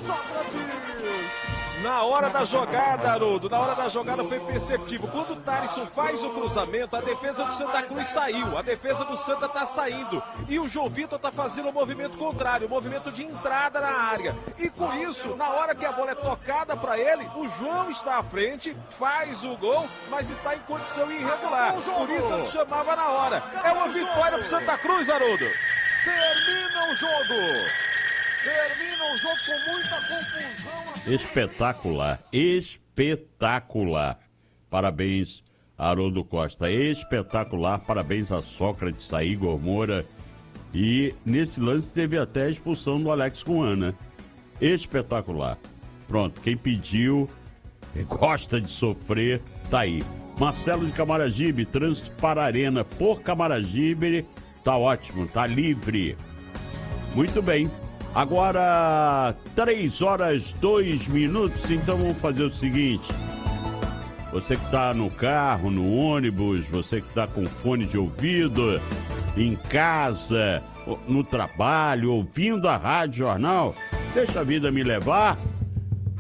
Na hora da jogada, Haroldo, na hora da jogada foi perceptível. Quando o Thalisson faz o cruzamento, a defesa do Santa Cruz saiu, a defesa do Santa tá saindo. E o João Vitor tá fazendo o movimento contrário, o movimento de entrada na área. E com isso, na hora que a bola é tocada para ele, o João está à frente, faz o gol, mas está em condição irregular. Por isso ele chamava na hora. É uma vitória pro Santa Cruz, Haroldo. Termina o jogo. Termina o jogo com muita confusão. Espetacular, espetacular. Parabéns, Haroldo Costa. Espetacular, parabéns a Sócrates, a Igor Moura. E nesse lance teve até a expulsão do Alex Kuan, né? Espetacular. Pronto, quem pediu, gosta de sofrer, tá aí. Marcelo de Camaragibe, trânsito para a Arena por Camaragibe, tá ótimo, tá livre. Muito bem. Agora, 3h02, então vamos fazer o seguinte. Você que está no carro, no ônibus, você que está com fone de ouvido, em casa, no trabalho, ouvindo a Rádio Jornal, deixa a vida me levar.